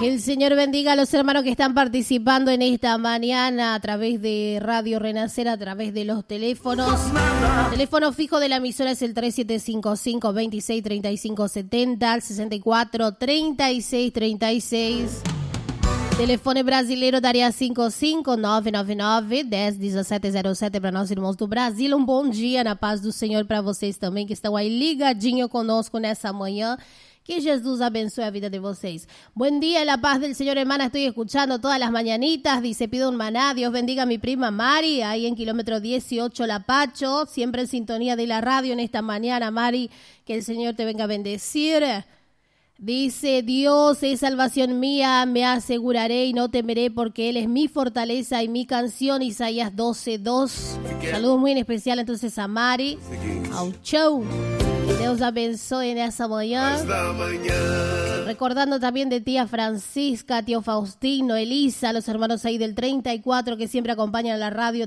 Que el Señor bendiga a los hermanos que están participando en esta mañana a través de Radio Renacer, a través de los teléfonos. El teléfono fijo de la emisora es el 3755-263570, al 64-3636. Telefone brasileiro da área 55999-101707 para nós irmãos do Brasil. Um bom dia na paz do Senhor para vocês também que estão aí ligadinho conosco nessa manhã. Que Jesús abençoe a vida de vocês. Buen día, la paz del Señor, hermana. Estoy escuchando todas las mañanitas. Dice, pido un maná. Dios bendiga a mi prima Mari, ahí en kilómetro 18 La Pacho. Siempre en sintonía de la radio en esta mañana, Mari. Que el Señor te venga a bendecir. Dice, Dios es salvación mía, me aseguraré y no temeré porque Él es mi fortaleza y mi canción. Isaías 12:2. Saludos muy en especial entonces a Mari. Au chau. Que Dios abençoe en esa mañana. Recordando también de tía Francisca, tío Faustino, Elisa, los hermanos ahí del 34 que siempre acompañan a la radio.